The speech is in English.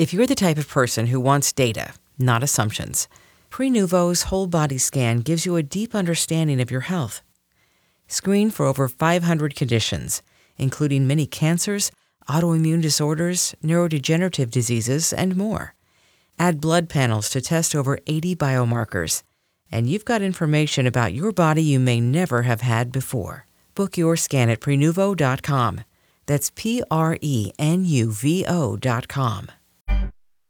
If you're the type of person who wants data, not assumptions, Prenuvo's whole body scan gives you a deep understanding of your health. Screen for over 500 conditions, including many cancers, autoimmune disorders, neurodegenerative diseases, and more. Add blood panels to test over 80 biomarkers, and you've got information about your body you may never have had before. Book your scan at Prenuvo.com. That's Prenuvo.com.